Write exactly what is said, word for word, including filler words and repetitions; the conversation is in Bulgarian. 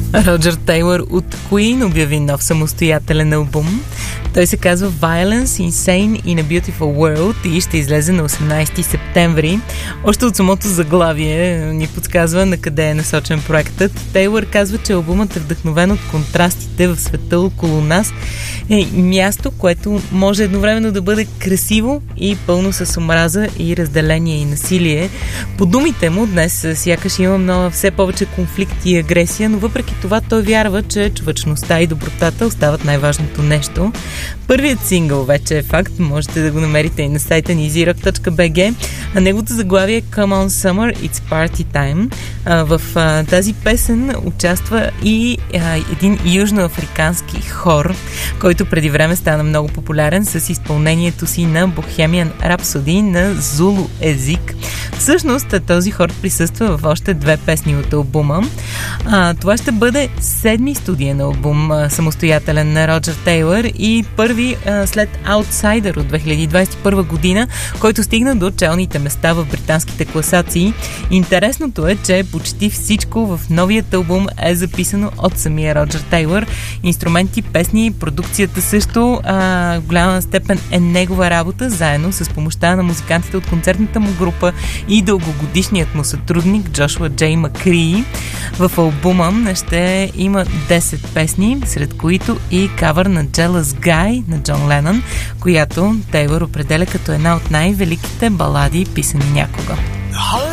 Роджер Тейлър от Queen обяви нов самостоятелен албум. Той се казва Violence, Insane in a Beautiful World и ще излезе на осемнайсети септември. Още от самото заглавие ни подсказва на къде е насочен проектът. Тейлър казва, че албумът е вдъхновен от контрастите в света около нас. Е място, което може едновременно да бъде красиво и пълно с омраза и разделение и насилие. По думите му, днес сякаш има много, все повече конфликт и агресия, но въпреки това той вярва, че човечността и добротата остават най-важното нещо. Първият сингъл вече е факт, можете да го намерите и на сайта ни зирок точка би джи, а неговото заглавие е Come on Summer, It's Party Time. А, в а, тази песен участва и а, един южноафрикански хор, който преди време стана много популярен с изпълнението си на Bohemian Rhapsody на зулу език. Всъщност този хор присъства в още две песни от албума. А, това ще бъде седми студиен албум, а, самостоятелен на Роджер Тейлър и първи а, след Outsider от две хиляди двайсет и първа година, който стигна до челните места в британските класации. Интересното е, че почти всичко в новият албум е записано от самия Роджер Тейлър. Инструменти, песни, продукцията също а, в голяма степен е негова работа, заедно с помощта на музикантите от концертната му група и дългогодишният му сътрудник Джошуа Джей Макрии. В албума ще има десет песни, сред които и кавър на Jealous Guy на Джон Ленън, която Тейлър определя като една от най-великите балади, писани някога.